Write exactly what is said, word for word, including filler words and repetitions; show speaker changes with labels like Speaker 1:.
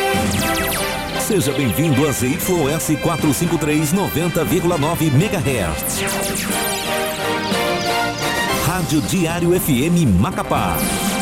Speaker 1: Seja bem-vindo a Z Y S quatrocentos e cinquenta e três, noventa vírgula nove megahertz. Rádio Diário F M Macapá.